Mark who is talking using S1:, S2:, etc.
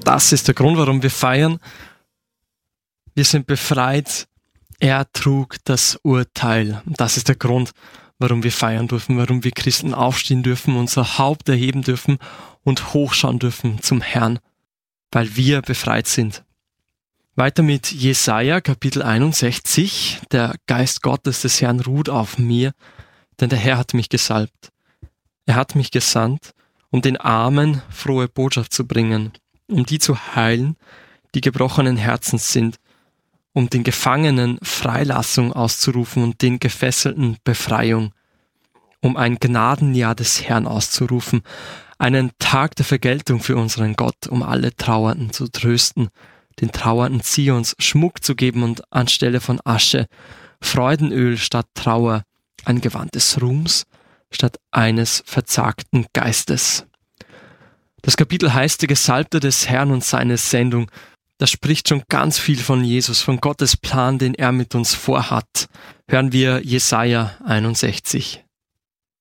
S1: Das ist der Grund, warum wir feiern. Wir sind befreit. Er trug das Urteil. Und das ist der Grund, warum wir feiern dürfen, warum wir Christen aufstehen dürfen, unser Haupt erheben dürfen und hochschauen dürfen zum Herrn, weil wir befreit sind. Weiter mit Jesaja, Kapitel 61. Der Geist Gottes des Herrn ruht auf mir, denn der Herr hat mich gesalbt. Er hat mich gesandt, um den Armen frohe Botschaft zu bringen, um die zu heilen, die gebrochenen Herzens sind, um den Gefangenen Freilassung auszurufen und den Gefesselten Befreiung, um ein Gnadenjahr des Herrn auszurufen, einen Tag der Vergeltung für unseren Gott, um alle Trauernden zu trösten, den Trauernden Zions Schmuck zu geben und anstelle von Asche Freudenöl statt Trauer, ein Gewand des Ruhms statt eines verzagten Geistes. Das Kapitel heißt der Gesalbte des Herrn und seine Sendung. Das spricht schon ganz viel von Jesus, von Gottes Plan, den er mit uns vorhat. Hören wir Jesaja 61.